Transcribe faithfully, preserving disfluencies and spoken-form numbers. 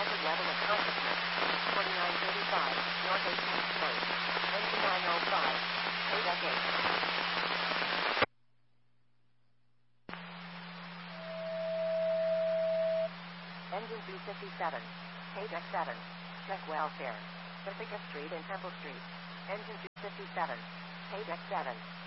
hazard level of consciousness, twenty-nine thirty-five, North eighteenth Street. Engine nine oh five. Paydeck eight. Engine B fifty-seven. Paydeck seven. Check welfare. Pacifica Street and Temple Street. Engine two fifty-seven. Paydeck seven.